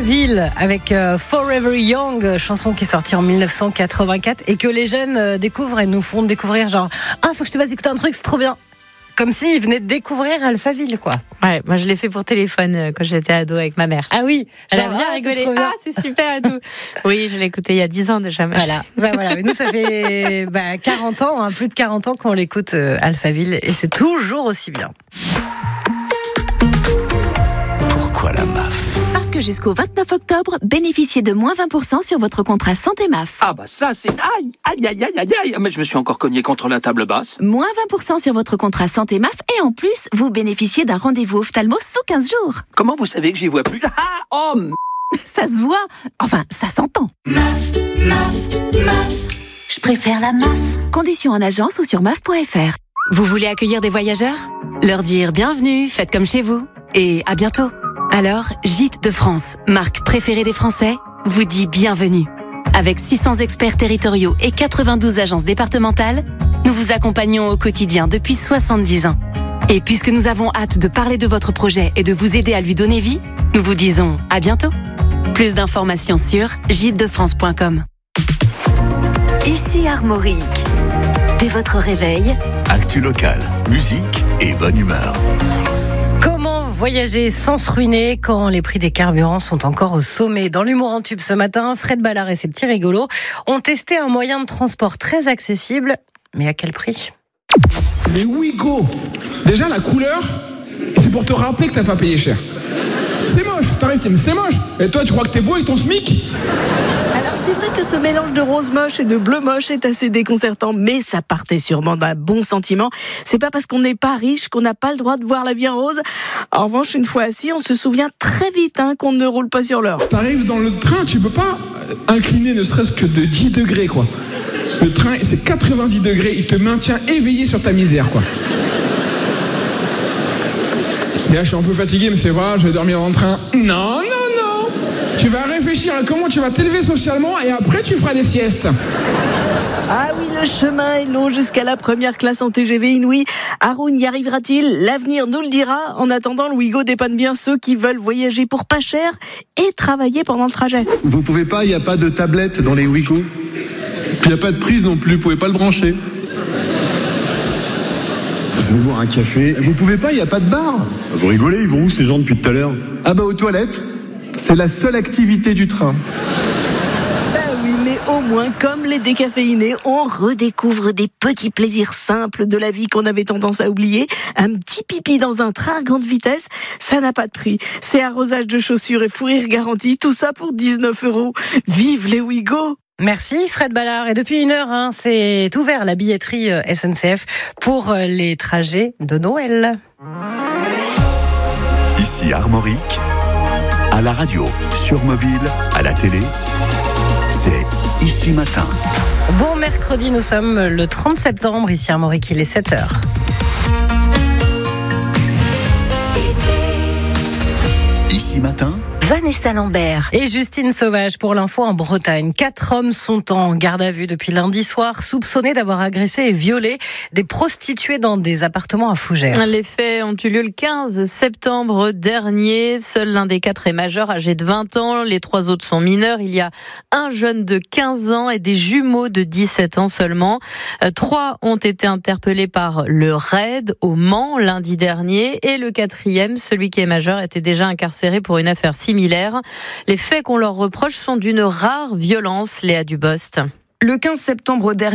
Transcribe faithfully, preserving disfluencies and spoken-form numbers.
Alphaville avec euh, Forever Young, chanson qui est sortie en dix-neuf cent quatre-vingt-quatre et que les jeunes euh, découvrent et nous font découvrir genre ah faut que je te fasse écouter un truc, c'est trop bien. Comme s'ils venaient de découvrir Alphaville, quoi. Ouais, moi je l'ai fait pour téléphone euh, quand j'étais ado avec ma mère. Ah oui, elle genre, a bien ah, rigolé. c'est trop bien. Ah, c'est super et tout. Oui, je l'ai écouté il y a dix ans déjà. Voilà, bah, voilà. Mais nous ça fait bah, quarante ans, hein, plus de quarante ans qu'on l'écoute euh, Alphaville et c'est toujours aussi bien. Pourquoi la M A F ? Parce que jusqu'au vingt-neuf octobre, bénéficiez de moins vingt pour cent sur votre contrat santé M A F. Ah bah ça c'est... Aïe, aïe, aïe, aïe, aïe, aïe. Mais je me suis encore cogné contre la table basse. Moins vingt pour cent sur votre contrat santé M A F et en plus, vous bénéficiez d'un rendez-vous ophtalmo sous quinze jours. Comment vous savez que j'y vois plus? Ah, oh, m- Ça se voit, enfin, ça s'entend. M A F, M A F, M A F. Je préfère la M A F. Conditions en agence ou sur M A F point F R. Vous voulez accueillir des voyageurs ? Leur dire bienvenue, faites comme chez vous et à bientôt. Alors, Gîtes de France, marque préférée des Français, vous dit bienvenue. Avec six cents experts territoriaux et quatre-vingt-douze agences départementales, nous vous accompagnons au quotidien depuis soixante-dix ans. Et puisque nous avons hâte de parler de votre projet et de vous aider à lui donner vie, nous vous disons à bientôt. Plus d'informations sur gîtes de france point com. Ici Armorique. Dès votre réveil, Actu locale, musique et bonne humeur. Comment voyager sans se ruiner quand les prix des carburants sont encore au sommet? Dans l'humour en tube ce matin, Fred Ballard et ses petits rigolos ont testé un moyen de transport très accessible, mais à quel prix? Les Ouigo. Déjà la couleur, c'est pour te rappeler que t'as pas payé cher. C'est moche, t'arrives, tu dis, mais c'est moche. Et toi, tu crois que t'es beau avec ton SMIC? Alors c'est vrai que ce mélange de rose moche et de bleu moche est assez déconcertant, mais ça partait sûrement d'un bon sentiment. C'est pas parce qu'on n'est pas riche qu'on n'a pas le droit de voir la vie en rose. En revanche, une fois assis, on se souvient très vite hein, qu'on ne roule pas sur l'or. T'arrives dans le train, tu peux pas incliner ne serait-ce que de dix degrés, quoi. Le train, c'est quatre-vingt-dix degrés, il te maintient éveillé sur ta misère, quoi. Et là, je suis un peu fatigué, mais c'est vrai, je vais dormir dans le train. Non, non, non. Tu vas réfléchir à comment tu vas t'élever socialement et après, tu feras des siestes. Ah oui, le chemin est long jusqu'à la première classe en T G V inouï. Haroun y arrivera-t-il? L'avenir nous le dira. En attendant, le Ouigo dépanne bien ceux qui veulent voyager pour pas cher et travailler pendant le trajet. Vous pouvez pas, il n'y a pas de tablette dans les Ouigo. Puis il n'y a pas de prise non plus, vous pouvez pas le brancher. Je vais boire un café. Vous pouvez pas, il n'y a pas de bar. Vous rigolez, ils vont où ces gens depuis tout à l'heure? Ah bah aux toilettes. C'est la seule activité du train. Ben oui, mais au moins, comme les décaféinés, on redécouvre des petits plaisirs simples de la vie qu'on avait tendance à oublier. Un petit pipi dans un train à grande vitesse, ça n'a pas de prix. C'est arrosage de chaussures et fou rire garanti, tout ça pour dix-neuf euros. Vive les Ouigo! Merci Fred Ballard. Et depuis une heure, hein, c'est ouvert la billetterie S N C F pour les trajets de Noël. Ici Armorique, à la radio, sur mobile, à la télé, c'est Ici Matin. Bon mercredi, nous sommes le trente septembre, ici Armorique, il est sept heures. Ici Matin, Vanessa Lambert. Et Justine Sauvage pour l'info en Bretagne. Quatre hommes sont en garde à vue depuis lundi soir, soupçonnés d'avoir agressé et violé des prostituées dans des appartements à Fougères. Les faits ont eu lieu le quinze septembre dernier. Seul l'un des quatre est majeur, âgé de vingt ans. Les trois autres sont mineurs. Il y a un jeune de quinze ans et des jumeaux de dix-sept ans seulement. Trois ont été interpellés par le R A I D au Mans lundi dernier. Et le quatrième, celui qui est majeur, était déjà incarcéré pour une affaire similaire. Les faits qu'on leur reproche sont d'une rare violence, Léa Dubost. Le quinze septembre dernier,